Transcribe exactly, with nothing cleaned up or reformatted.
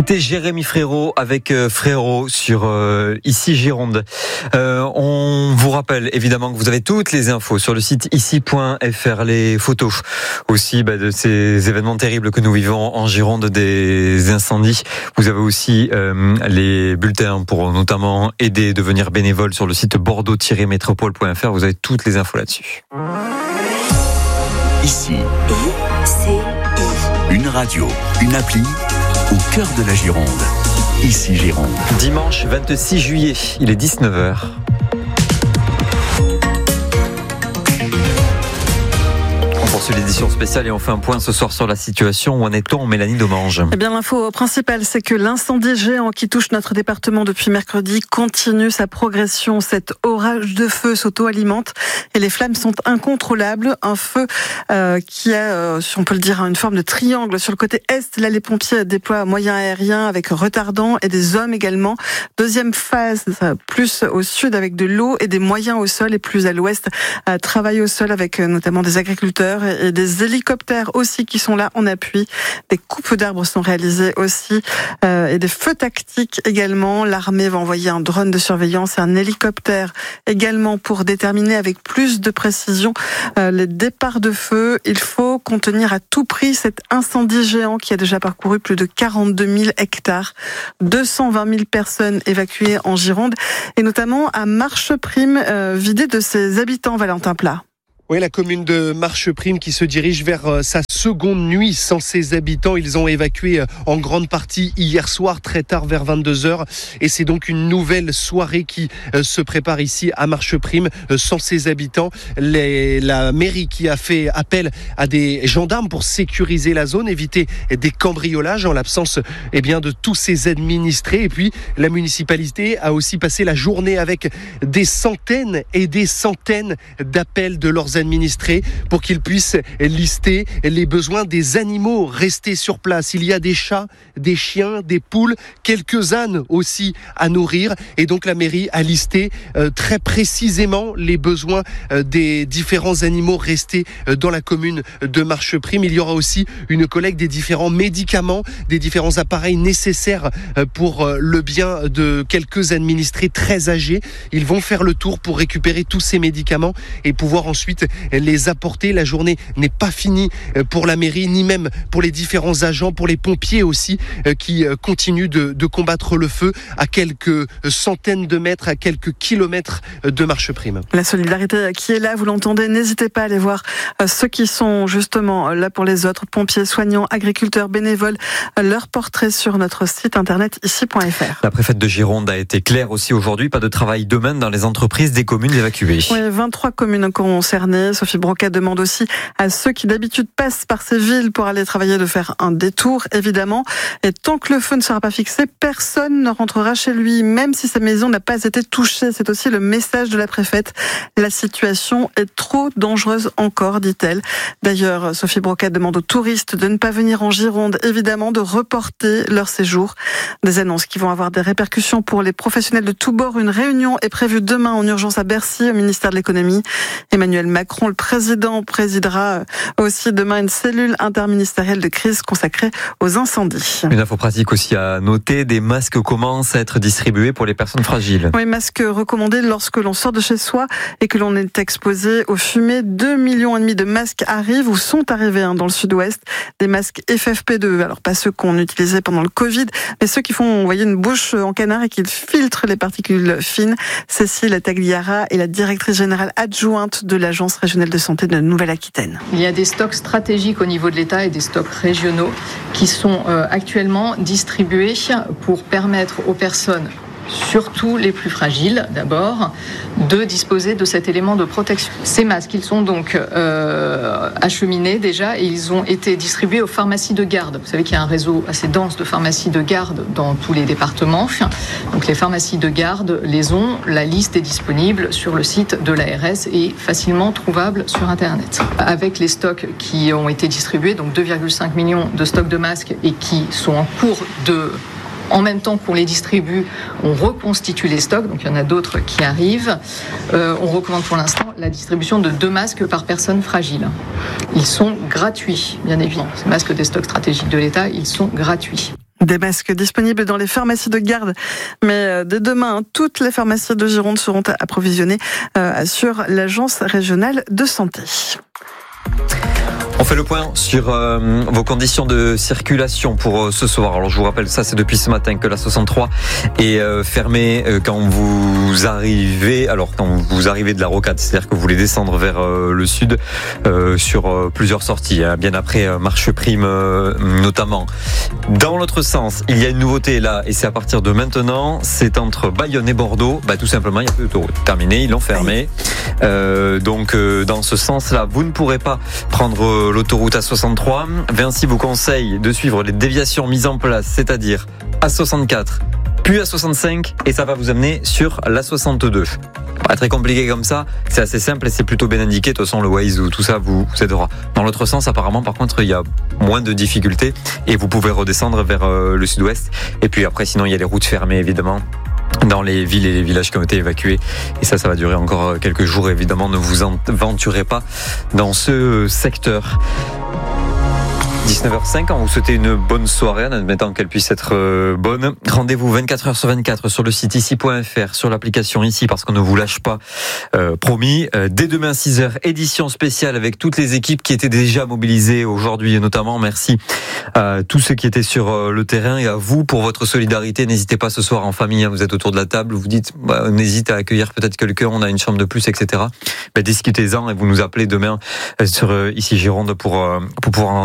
C'était Jérémy Frérot avec euh, Frérot sur euh, Ici Gironde. Euh, on vous rappelle évidemment que vous avez toutes les infos sur le site ici point f r, les photos aussi bah, de ces événements terribles que nous vivons en Gironde, des incendies. Vous avez aussi euh, les bulletins pour notamment aider, devenir bénévole sur le site bordeaux tiret métropole point f r. Vous avez toutes les infos là-dessus. Ici, I C I. Une radio, une appli au cœur de la Gironde. Ici Gironde. Dimanche vingt-six juillet, il est dix-neuf heures. Sur l'édition spéciale et on fait un point ce soir sur la situation. Où en est-on, Mélanie Domange? Eh bien, l'info principale, c'est que l'incendie géant qui touche notre département depuis mercredi continue sa progression. Cet orage de feu s'auto-alimente et les flammes sont incontrôlables. Un feu euh, qui a, euh, si on peut le dire, une forme de triangle sur le côté est. Là, les pompiers déploient moyens aériens avec retardants et des hommes également. Deuxième phase, plus au sud avec de l'eau et des moyens au sol, et plus à l'ouest, euh, travail au sol avec euh, notamment des agriculteurs et des hélicoptères aussi qui sont là en appui. Des coupes d'arbres sont réalisées aussi euh, et des feux tactiques également. L'armée va envoyer un drone de surveillance et un hélicoptère également pour déterminer avec plus de précision euh, les départs de feu. Il faut contenir à tout prix cet incendie géant qui a déjà parcouru plus de quarante-deux mille hectares. deux cent vingt mille personnes évacuées en Gironde et notamment à Marcheprime, euh, vidée de ses habitants, Valentin Plat. Oui, la commune de Marcheprime qui se dirige vers sa seconde nuit sans ses habitants. Ils ont évacué en grande partie hier soir, très tard vers vingt-deux heures. Et c'est donc une nouvelle soirée qui se prépare ici à Marcheprime sans ses habitants. Les, la mairie qui a fait appel à des gendarmes pour sécuriser la zone, éviter des cambriolages en l'absence eh bien, de tous ses administrés. Et puis la municipalité a aussi passé la journée avec des centaines et des centaines d'appels de leurs administrés pour qu'ils puissent lister les besoins des animaux restés sur place. Il y a des chats, des chiens, des poules, quelques ânes aussi à nourrir et donc la mairie a listé euh, très précisément les besoins euh, des différents animaux restés euh, dans la commune de Marcheprime. Il y aura aussi une collecte des différents médicaments, des différents appareils nécessaires euh, pour euh, le bien de quelques administrés très âgés. Ils vont faire le tour pour récupérer tous ces médicaments et pouvoir ensuite les apporter. La journée n'est pas finie pour la mairie, ni même pour les différents agents, pour les pompiers aussi, qui continuent de, de combattre le feu à quelques centaines de mètres, à quelques kilomètres de Marcheprime. La solidarité qui est là, vous l'entendez, n'hésitez pas à aller voir ceux qui sont justement là pour les autres, pompiers, soignants, agriculteurs, bénévoles, leur portrait sur notre site internet ici point f r. La préfète de Gironde a été claire aussi aujourd'hui, pas de travail demain dans les entreprises des communes évacuées. Oui, vingt-trois communes concernées. Sophie Broca demande aussi à ceux qui d'habitude passent par ces villes pour aller travailler de faire un détour, évidemment. Et tant que le feu ne sera pas fixé, personne ne rentrera chez lui, même si sa maison n'a pas été touchée. C'est aussi le message de la préfète. La situation est trop dangereuse encore, dit-elle. D'ailleurs, Sophie Broca demande aux touristes de ne pas venir en Gironde, évidemment, de reporter leur séjour. Des annonces qui vont avoir des répercussions pour les professionnels de tous bords. Une réunion est prévue demain en urgence à Bercy, au ministère de l'économie. Emmanuel Macron Macron, le président, présidera aussi demain une cellule interministérielle de crise consacrée aux incendies. Une info pratique aussi à noter, des masques commencent à être distribués pour les personnes fragiles. Oui, masques recommandés lorsque l'on sort de chez soi et que l'on est exposé aux fumées. deux millions et demi de masques arrivent ou sont arrivés hein, dans le sud-ouest. Des masques F F P deux, alors pas ceux qu'on utilisait pendant le Covid, mais ceux qui font, vous voyez, une bouche en canard et qui filtrent les particules fines. Cécile Tagliara est la directrice générale adjointe de l'Agence régionale de santé de Nouvelle-Aquitaine. Il y a des stocks stratégiques au niveau de l'État et des stocks régionaux qui sont euh, actuellement distribués pour permettre aux personnes, surtout les plus fragiles d'abord, de disposer de cet élément de protection. Ces masques, ils sont donc euh, acheminés déjà et ils ont été distribués aux pharmacies de garde. Vous savez qu'il y a un réseau assez dense de pharmacies de garde dans tous les départements. Donc les pharmacies de garde les ont, la liste est disponible sur le site de l'A R S et facilement trouvable sur Internet. Avec les stocks qui ont été distribués, donc deux virgule cinq millions de stocks de masques et qui sont en cours de... En même temps qu'on les distribue, on reconstitue les stocks, donc il y en a d'autres qui arrivent. Euh, on recommande pour l'instant la distribution de deux masques par personne fragile. Ils sont gratuits, bien évidemment. Ces masques des stocks stratégiques de l'État, ils sont gratuits. Des masques disponibles dans les pharmacies de garde, mais dès demain, toutes les pharmacies de Gironde seront approvisionnées, euh, assure l'Agence régionale de santé. On fait le point sur euh, vos conditions de circulation pour euh, ce soir. Alors je vous rappelle, ça c'est depuis ce matin que la soixante-trois est euh, fermée euh, quand vous arrivez. Alors quand vous arrivez de la rocade, c'est-à-dire que vous voulez descendre vers euh, le sud euh, sur euh, plusieurs sorties, hein, bien après euh, Marche Prime euh, notamment. Dans l'autre sens, il y a une nouveauté là, et c'est à partir de maintenant. C'est entre Bayonne et Bordeaux. Bah tout simplement, il n'y a plus d'autoroute. Terminé, ils l'ont fermé. Euh, donc euh, dans ce sens-là, vous ne pourrez pas prendre euh, l'autoroute A soixante-trois. Vinci vous conseille de suivre les déviations mises en place, c'est-à-dire A soixante-quatre, puis A soixante-cinq, et ça va vous amener sur l'A soixante-deux. Pas très compliqué comme ça, c'est assez simple et c'est plutôt bien indiqué. De toute façon, le Waze ou tout ça vous aidera. Dans l'autre sens, apparemment, par contre, il y a moins de difficultés et vous pouvez redescendre vers euh, le sud-ouest. Et puis après, sinon, il y a les routes fermées, évidemment, dans les villes et les villages qui ont été évacués. Et ça, ça va durer encore quelques jours. Évidemment, ne vous aventurez pas dans ce secteur. dix-neuf heures cinq, on vous souhaite une bonne soirée en admettant qu'elle puisse être bonne. Rendez-vous vingt-quatre heures sur vingt-quatre sur le site ici point f r, sur l'application ici, parce qu'on ne vous lâche pas, euh, promis. Euh, dès demain six heures, édition spéciale avec toutes les équipes qui étaient déjà mobilisées aujourd'hui, et notamment merci à tous ceux qui étaient sur le terrain et à vous pour votre solidarité. N'hésitez pas ce soir en famille, hein, vous êtes autour de la table, vous dites bah, on hésite à accueillir peut-être quelqu'un, on a une chambre de plus, et cetera. Bah, discutez-en et vous nous appelez demain sur euh, ici Gironde pour, euh, pour pouvoir en